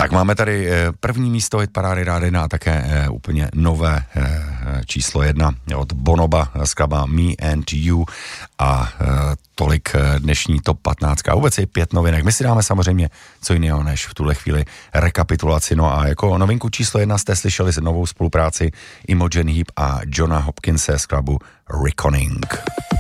Tak máme tady první místo hitparády Rádia a také úplně nové číslo 1 od Bonoba, skladba Me and You a tolik dnešní top 15. A vůbec je 5 novinek. My si dáme samozřejmě co jiného než v tuhle chvíli rekapitulaci. No a jako novinku číslo 1 jste slyšeli novou spolupráci Imogen Heap a Johna Hopkinse skladbu Reckoning.